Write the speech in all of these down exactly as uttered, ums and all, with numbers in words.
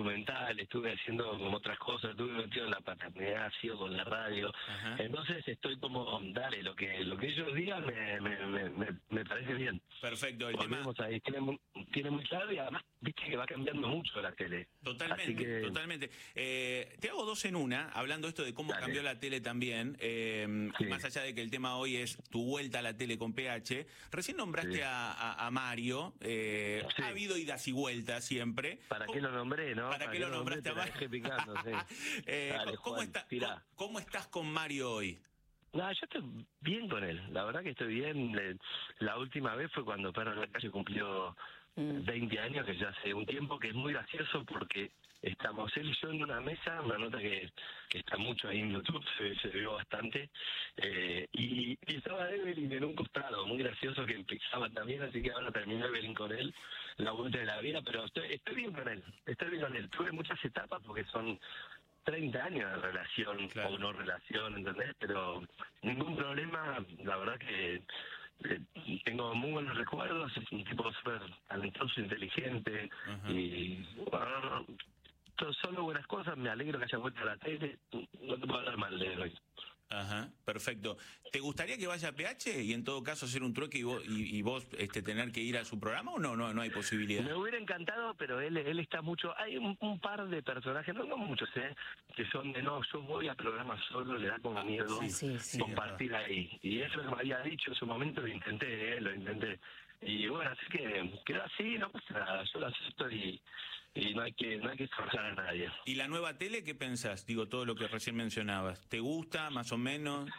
documental, estuve haciendo como otras cosas, estuve metido en la paternidad, sigo con la radio. Ajá. Entonces estoy como, dale, lo que lo que ellos digan me, me, me, me, me parece bien. Perfecto, el Volvemos tema... ahí, tiene muy, tiene muy claro y además viste que va cambiando mucho la tele. Totalmente, que... totalmente. Eh, te hago dos en una, hablando esto de cómo dale. cambió la tele también, eh, sí. más allá de que el tema hoy es tu vuelta a la tele con P H, recién nombraste sí. a, a, a Mario, eh, sí. ha habido idas y vueltas siempre. ¿Para qué lo nombré, no? ¿Para, ¿Para qué lo nombraste nombré, a Mario? Picando, sí. eh, Dale, ¿cómo, Juan, está, ¿cómo, ¿Cómo estás con Mario hoy? No, yo estoy bien con él, la verdad que estoy bien. La última vez fue cuando Perro en la Calle cumplió mm. veinte años, que ya hace un tiempo, que es muy gracioso porque estamos él y yo en una mesa, una nota que, que está mucho ahí en YouTube, se, se vio bastante, eh, y, y estaba Evelyn en un costado, muy gracioso que empezaba también, así que ahora terminó Evelyn con él, la vuelta de la vida, pero estoy, estoy bien con él, estoy bien con él. Tuve muchas etapas porque son treinta años de relación, claro. o no relación, ¿entendés? Pero ningún problema, la verdad que eh, tengo muy buenos recuerdos, es un tipo súper talentoso, inteligente, uh-huh. y bueno, solo buenas cosas, me alegro que haya vuelto a la tele, no te puedo hablar mal de él hoy. Ajá, perfecto. ¿Te gustaría que vaya a P H y en todo caso hacer un trueque y vos, y, y vos este, tener que ir a su programa o no, no, no hay posibilidad? Me hubiera encantado, pero él él está mucho... Hay un, un par de personajes, no, no muchos, ¿eh? Que son de, no, yo voy a programas solo, le da como miedo sí, sí, sí, compartir ahí. Y eso me había dicho en su momento, lo intenté, ¿eh? Lo intenté. Y bueno, así que quedó así, no pasa nada, yo lo acepto y, y no hay que no hay que forzar a nadie. ¿Y la nueva tele qué pensás? Digo, todo lo que recién mencionabas. ¿Te gusta, más o menos?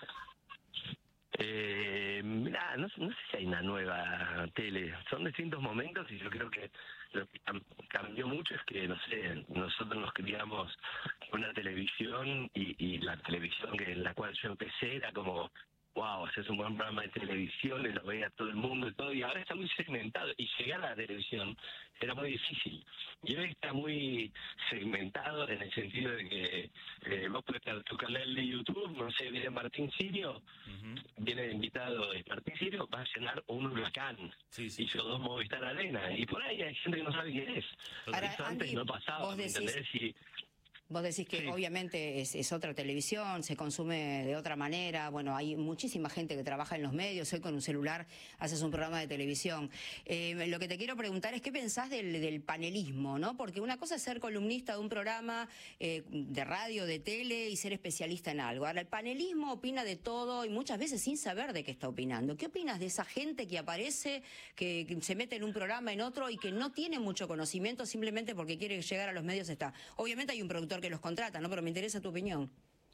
Eh, mirá, no, no sé si hay una nueva tele, son distintos momentos y yo creo que lo que cambió mucho es que, no sé, nosotros nos criamos con una televisión y, y la televisión que en la cual yo empecé era como... wow, haces un buen programa de televisión, y lo veía todo el mundo y todo, y ahora está muy segmentado, y llegar a la televisión era muy difícil. Y hoy está muy segmentado en el sentido de que eh, vos puedes estar tu canal de YouTube, no sé, viene Martín Sirio, uh-huh. viene invitado de Martín Sirio, va a llenar un huracán, sí, sí, y yo dos Movistar Arena, y por ahí hay gente que no sabe quién es. Ahora, Eso Andy, antes no pasaba, ¿me entendés? Y, Vos decís que sí. obviamente es, es otra televisión, se consume de otra manera, bueno, hay muchísima gente que trabaja en los medios, hoy con un celular haces un programa de televisión. Eh, lo que te quiero preguntar es qué pensás del, del panelismo, ¿no? Porque una cosa es ser columnista de un programa eh, de radio, de tele y ser especialista en algo. Ahora, el panelismo opina de todo y muchas veces sin saber de qué está opinando. ¿Qué opinas de esa gente que aparece, que, que se mete en un programa, en otro y que no tiene mucho conocimiento simplemente porque quiere llegar a los medios? Está. Obviamente hay un productor que los contrata, ¿no? Pero me interesa tu opinión.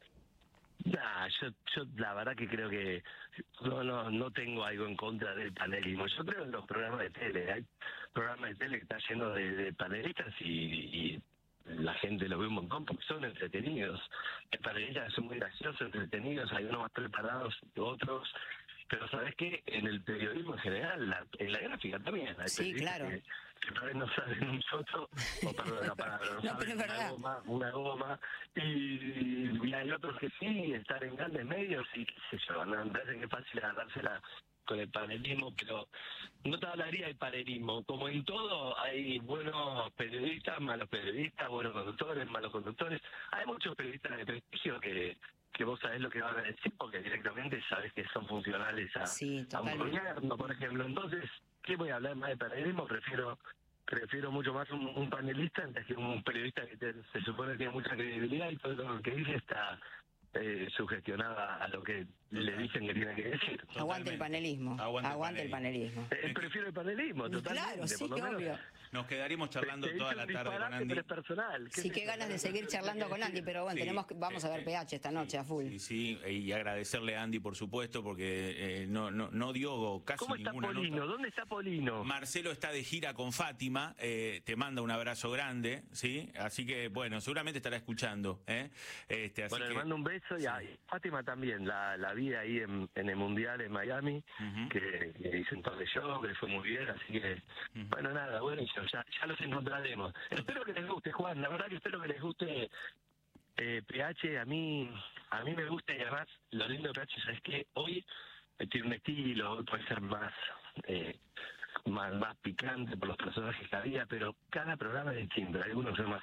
Nah, yo, yo la verdad que creo que no, no, no tengo algo en contra del panelismo. Yo creo en los programas de tele. Hay programas de tele que están llenos de, de panelistas y, y la gente lo ve un montón porque son entretenidos. Hay panelistas que son muy graciosos, entretenidos, hay unos más preparados que otros. Pero ¿sabes qué? En el periodismo en general, la, en la gráfica también. Hay sí, claro. Que, que tal vez no saben un soto, o perdón la palabra, no, no saben una goma, una goma, y, y hay otros que sí, estar en grandes medios, y qué sé yo, no, me parece que es fácil agarrársela con el panelismo, pero no te hablaría del panelismo. Como en todo, hay buenos periodistas, malos periodistas, buenos conductores, malos conductores. Hay muchos periodistas de prestigio que... que vos sabés lo que van a decir porque directamente sabés que son funcionales a, sí, a un gobierno, por ejemplo. Entonces, ¿qué voy a hablar más de panelismo? Prefiero prefiero mucho más un, un panelista antes que un periodista que te, se supone que tiene mucha credibilidad y todo lo que dice está eh, sugestionada a lo que Total. le dicen que tiene que decir. Totalmente. Aguante el panelismo. Aguante, Aguante el panelismo. Eh, prefiero el panelismo, totalmente. Claro, sí, por lo menos, obvio. Nos quedaríamos charlando te, toda te la tarde con Andy. Pero es personal. Sí, qué ganas de seguir charlando con Andy, pero bueno, sí, tenemos que, vamos eh, a ver P H esta noche sí, a full. Sí, sí, y agradecerle a Andy, por supuesto, porque eh, no, no, no dio casi ¿Cómo está ninguna Polino? nota. ¿Dónde está Polino? Marcelo está de gira con Fátima, eh, te manda un abrazo grande, ¿sí? Así que, bueno, seguramente estará escuchando. ¿eh? Este, así bueno, que, le mando un beso y sí. a Fátima también, la, la vi ahí en, en el Mundial en Miami, uh-huh. que, que hizo un par de shows, que le fue muy bien, así que, uh-huh. bueno, nada, bueno, ya, ya los encontraremos. Espero que les guste, Juan, la verdad que espero que les guste eh, P H, a mí a mí me gusta y además lo lindo de P H es que hoy tiene un estilo, puede ser más, eh, más más picante por los personajes que había, pero cada programa es distinto, algunos son más